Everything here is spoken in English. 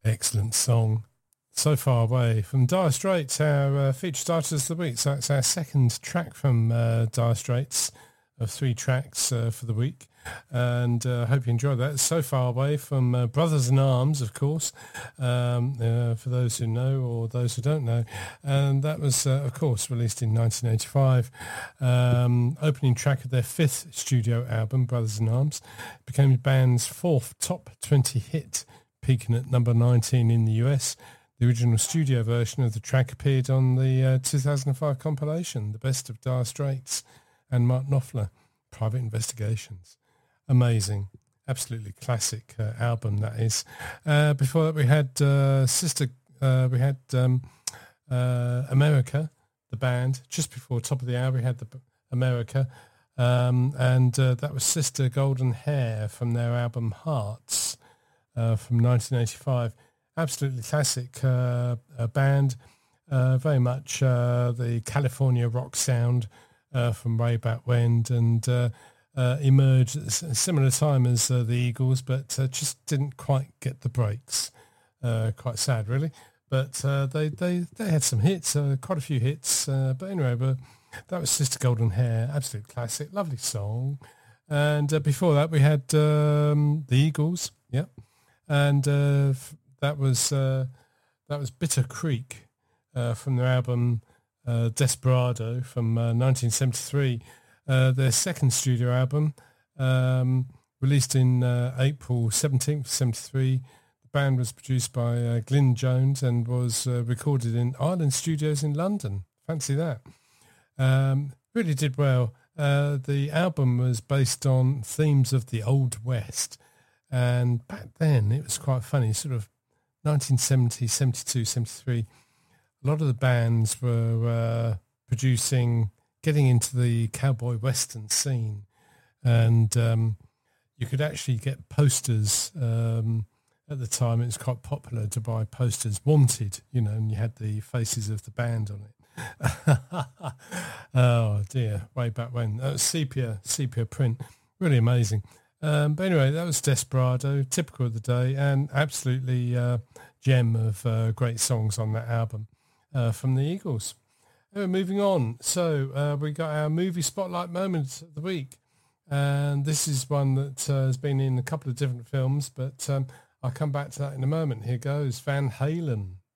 Excellent song. So Far Away from Dire Straits, our featured artist of the week. So it's our second track from Dire Straits of 3 tracks for the week. And I hope you enjoyed that. So Far Away from Brothers in Arms, of course, for those who know or those who don't know. And that was, of course, released in 1985. Opening track of their 5th studio album, Brothers in Arms. It became the band's 4th top 20 hit, peaking at number 19 in the US. The original studio version of the track appeared on the 2005 compilation, The Best of Dire Straits and Mark Knopfler, Private Investigations. Amazing, absolutely classic album that is. Before that, we had America, the band. Just before top of the hour, we had the America, and that was Sister Golden Hair from their album Hearts from 1985. Absolutely classic band, very much the California rock sound from way back when, and emerged at a similar time as the Eagles, but just didn't quite get the breaks. Quite sad, really. But they had some hits, quite a few hits. But anyway, that was Sister Golden Hair, absolute classic, lovely song. And before that, we had the Eagles, yeah, and that was Bitter Creek from their album Desperado from 1973. Their second studio album, released in April 17th, 73. The band was produced by Glyn Jones and was recorded in Island Studios in London. Fancy that. Really did well. The album was based on themes of the Old West. And back then, it was quite funny, sort of 1970, 72, 73. A lot of the bands were getting into the cowboy western scene, and you could actually get posters. At the time, it was quite popular to buy posters, wanted, and you had the faces of the band on it. Oh dear, way back when. That was sepia print, really amazing. But anyway, that was Desperado, typical of the day, and absolutely gem of great songs on that album from the Eagles. Moving on, so we got our movie spotlight moment of the week, and this is one that has been in a couple of different films, but I'll come back to that in a moment. Here goes Van Halen.